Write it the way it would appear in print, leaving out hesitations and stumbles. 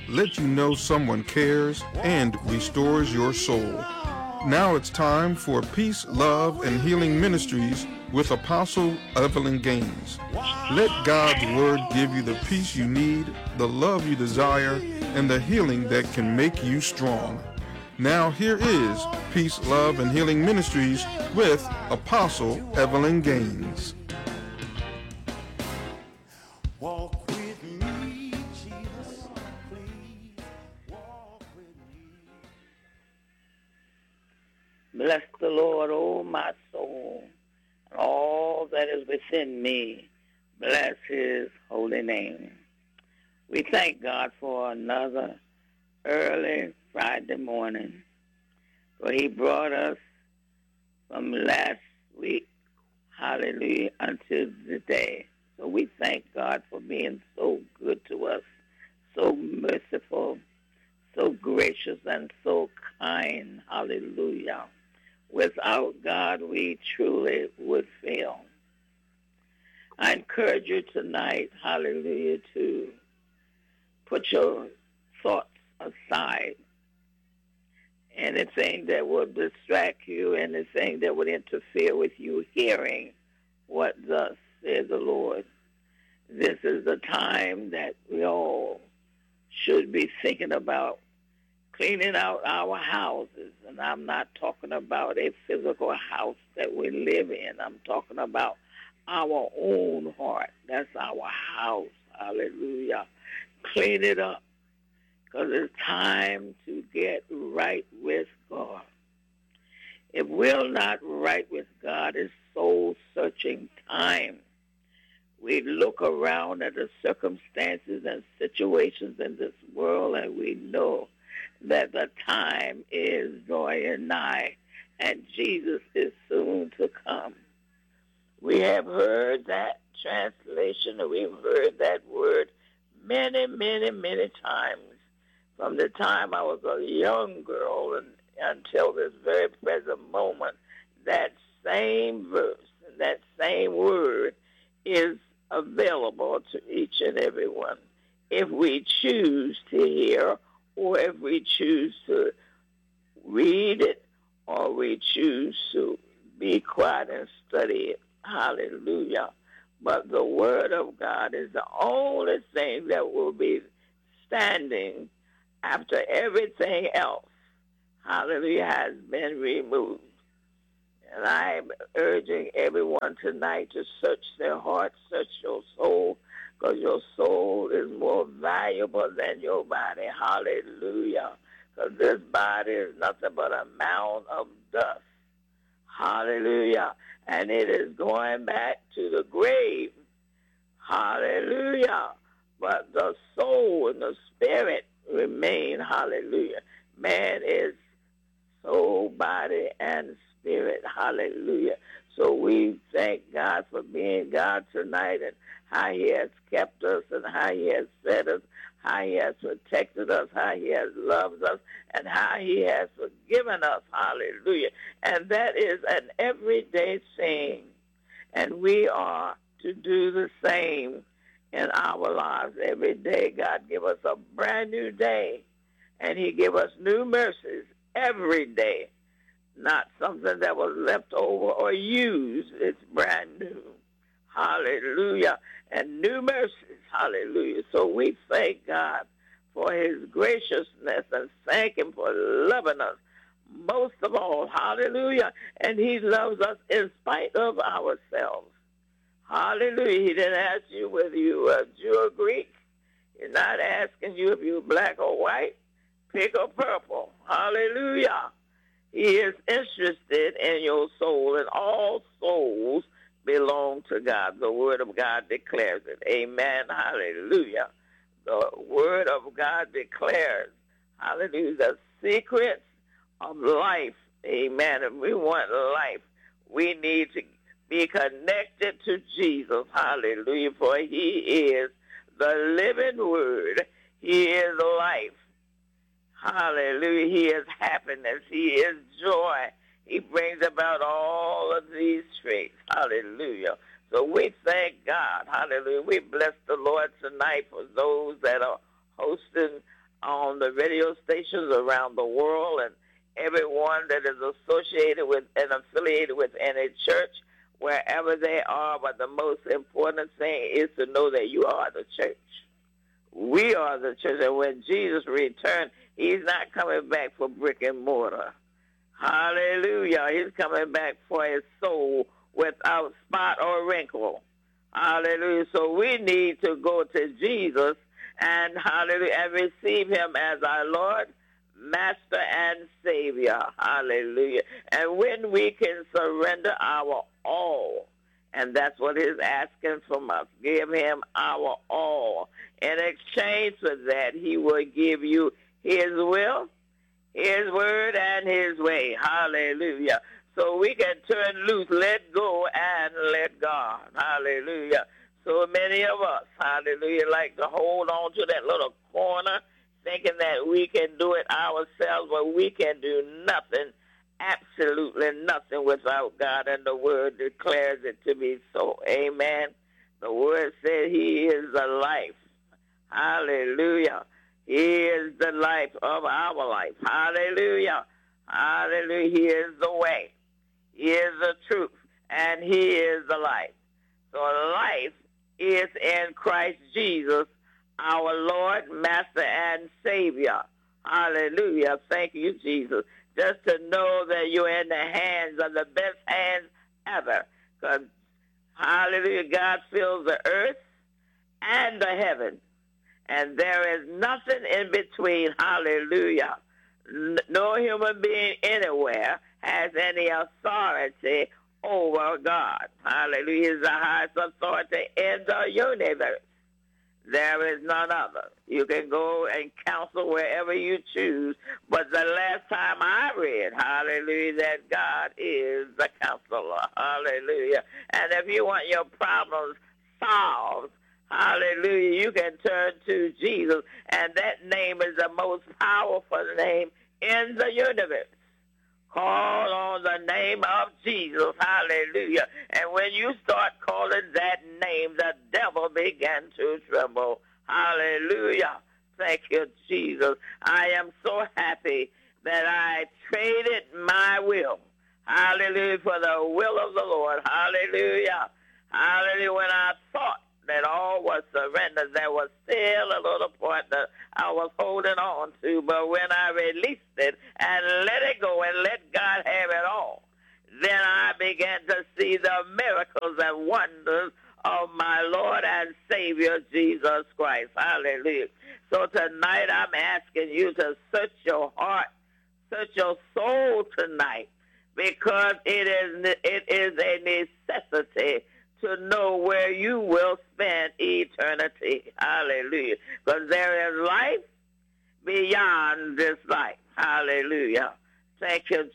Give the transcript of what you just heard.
let you know someone cares, and restores your soul. Now it's time for Peace, Love, and Healing Ministries with Apostle Evelyn Gaines. Let God's Word give you the peace you need, the love you desire, and the healing that can make you strong. Now here is Peace, Love, and Healing Ministries with Apostle Evelyn Gaines. Walk with me, Jesus, please walk with me. Bless the Lord, O my soul, and all that is within me. Bless his holy name. We thank God for another early Friday morning, for he brought us from last week, hallelujah, until today. So we thank God for being so good to us, so merciful, so gracious, and so kind, hallelujah. Without God, we truly would fail. I encourage you tonight, hallelujah, to put your thoughts aside. Anything that will distract you, anything that would interfere with you hearing what thus says the Lord. This is the time that we all should be thinking about cleaning out our houses. And I'm not talking about a physical house that we live in. I'm talking about our own heart. That's our house. Hallelujah. Clean it up, because it's time to get right with God. If we're not right with God, it's soul-searching time. We look around at the circumstances and situations in this world, and we know that the time is drawing nigh, and Jesus is soon to come. We have heard that translation, and we've heard that word many, many, many times. From the time I was a young girl and until this very present moment, that same verse and that same word is available to each and every one if we choose to hear, or if we choose to read it, or we choose to be quiet and study it. Hallelujah. But the Word of God is the only thing that will be standing after everything else, hallelujah, has been removed. And I'm urging everyone tonight to search their heart, search your soul, because your soul is more valuable than your body. Hallelujah. Because this body is nothing but a mound of dust. Hallelujah. And it is going back to the grave. Hallelujah. But the soul and the spirit remain. Hallelujah. Man is soul, body, and spirit. Hallelujah. So we thank God for being God tonight, and how he has kept us, and how he has fed us, how he has protected us, how he has loved us, and how he has forgiven us. Hallelujah. And that is an everyday thing. And we are to do the same in our lives every day. God give us a brand new day, and he give us new mercies every day. Not something that was left over or used. It's brand new. Hallelujah. And new mercies. Hallelujah. So we thank God for his graciousness and thank him for loving us most of all. Hallelujah. And he loves us in spite of ourselves. Hallelujah. He didn't ask you whether you are Jew or Greek. He's not asking you if you're black or white, pink or purple. Hallelujah. He is interested in your soul, and all souls belong to God. The Word of God declares it. Amen. Hallelujah. The Word of God declares, hallelujah, the secrets of life. Amen. If we want life, we need to be connected to Jesus. Hallelujah. For he is the living Word. He is life. Hallelujah. He is happiness. He is joy. He brings about all of these traits. Hallelujah. So we thank God. Hallelujah. We bless the Lord tonight for those that are hosting on the radio stations around the world, and everyone that is associated with and affiliated with any church, wherever they are. But the most important thing is to know that you are the church. We are the church, and when Jesus returns, he's not coming back for brick and mortar. Hallelujah. He's coming back for his soul without spot or wrinkle. Hallelujah. So we need to go to Jesus and hallelujah, and receive him as our Lord, Master, and Savior. Hallelujah. And when we can surrender our all, and that's what he's asking from us, give him our all. In exchange for that, he will give you his will, his word, and his way. Hallelujah. So we can turn loose, let go, and let God. Hallelujah. So many of us, hallelujah, like to hold on to that little corner, thinking that we can do it ourselves, but we can do nothing, absolutely nothing without God, and the word declares it to be so. Amen. The word said he is the life. Hallelujah. He is the life of our life. Hallelujah. Hallelujah. He is the way. He is the truth. And he is the life. So life is in Christ Jesus, our Lord, Master, and Savior. Hallelujah. Thank you, Jesus. Just to know that you're in the hands of the best hands ever. Because, hallelujah, God fills the earth and the heaven. And there is nothing in between. Hallelujah. No human being anywhere has any authority over God. Hallelujah. He is the highest authority in the universe. There is none other. You can go and counsel wherever you choose, but the last time I read, hallelujah, that God is the counselor. Hallelujah. And if you want your problems solved, hallelujah, you can turn to Jesus, and that name is the most powerful name in the universe. Call on the name of Jesus, hallelujah. And when you start calling that name, the devil began to tremble. Hallelujah. Thank you, Jesus. I am so happy that I traded my will, hallelujah, for the will of the Lord. Hallelujah. Hallelujah. When I thought that all was surrendered, there was still a little part that I was holding on to. But when I released it and let it go and let God have it all, then I began to see the miracles and wonders of my Lord and Savior, Jesus Christ. Hallelujah. So tonight I'm asking you to search your heart, search your soul tonight, because it is a necessity to know where you will spend eternity. Hallelujah. Because there is life beyond this life. Hallelujah. Thank you,